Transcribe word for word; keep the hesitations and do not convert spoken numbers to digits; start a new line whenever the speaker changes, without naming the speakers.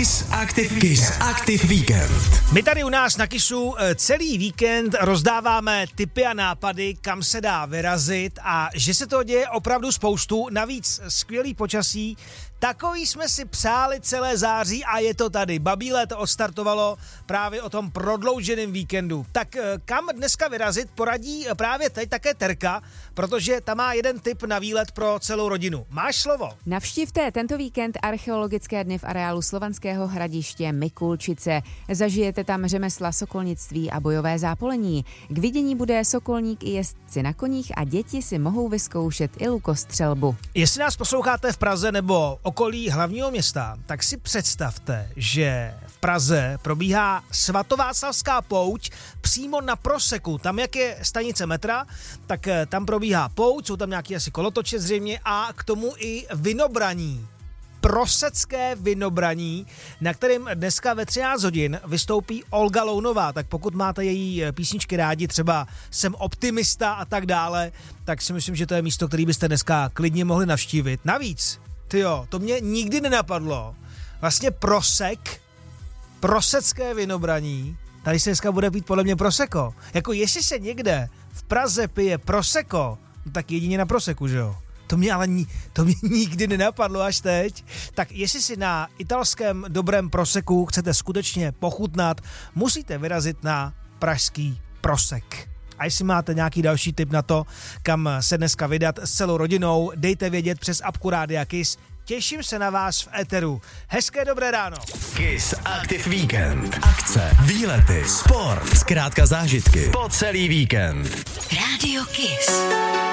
Kiss Active, Kiss Active Víkend.
My tady u nás na Kissu celý víkend rozdáváme tipy a nápady, kam se dá vyrazit a že se toho děje opravdu spoustu, navíc skvělý počasí. Takový jsme si přáli celé září a je to tady. Babí léto odstartovalo právě o tom prodlouženém víkendu. Tak kam dneska vyrazit, poradí právě teď také Terka, protože ta má jeden tip na výlet pro celou rodinu. Máš slovo?
Navštivte tento víkend archeologické dny v areálu Slovanského hradiště Mikulčice. Zažijete tam řemesla sokolnictví a bojové zápolení. K vidění bude sokolník i jezdci na koních a děti si mohou vyzkoušet i lukostřelbu.
Jestli nás posloucháte v Praze nebo okolí hlavního města, tak si představte, že v Praze probíhá svatováclavská pouť přímo na Proseku. Tam, jak je stanice metra, tak tam probíhá pouť, jsou tam nějaký asi kolotoče zřejmě a k tomu i vinobraní. Prosecké vinobraní, na kterém dneska ve třináct hodin vystoupí Olga Lounová, tak pokud máte její písničky rádi, třeba Jsem optimista a tak dále, tak si myslím, že to je místo, který byste dneska klidně mohli navštívit. Navíc, tyjo, to mě nikdy nenapadlo. Vlastně Prosek, prosecké vinobraní, tady se dneska bude pít podle mě Prosecco. Jako jestli se někde v Praze pije Prosecco, no tak jedině na Proseku, že jo? To mě ale ni, to mě nikdy nenapadlo až teď. Tak jestli si na italském dobrém Proseku chcete skutečně pochutnat, musíte vyrazit na pražský Prosek. A jestli máte nějaký další tip na to, kam se dneska vydat s celou rodinou, dejte vědět přes apku Rádia Kiss. Těším se na vás v éteru. Hezké dobré ráno.
Kiss Active Víkend. Akce, výlety, sport, zkrátka zážitky po celý víkend.
Rádio Kiss.